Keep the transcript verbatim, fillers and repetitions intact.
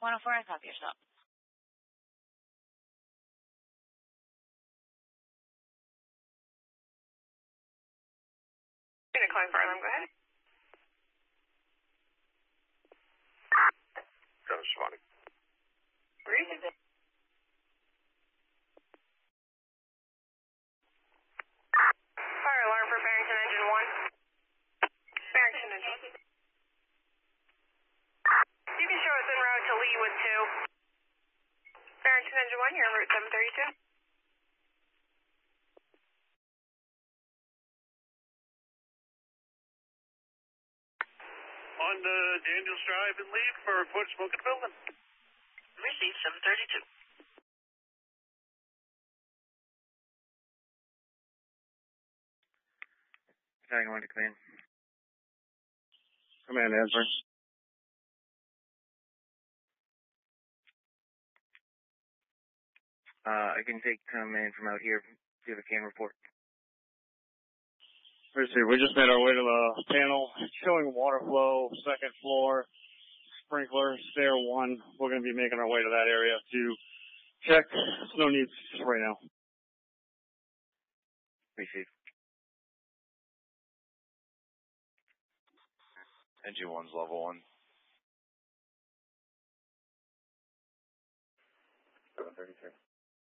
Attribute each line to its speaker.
Speaker 1: one oh four, I copy yourself.
Speaker 2: Unit calling for alarm, go ahead.
Speaker 3: Got responding.
Speaker 2: Where is it? Fire alarm for Barrington Engine one. Barrington Engine. You can show us en route to Leewood two. Barrington Engine one, you're on Route seven thirty-two.
Speaker 3: On uh, Daniels Drive and Lee for report smoke in the building.
Speaker 1: Receive seven thirty-two.
Speaker 4: Battalion one to command.
Speaker 3: Command, answer.
Speaker 4: Uh, I can take command from out here. Do you have a can report?
Speaker 3: Let's see, we just made our way to the panel showing water flow, second floor, sprinkler, stair one. We're going to be making our way to that area to check snow needs right now.
Speaker 4: Receive.
Speaker 5: Engine one's level one.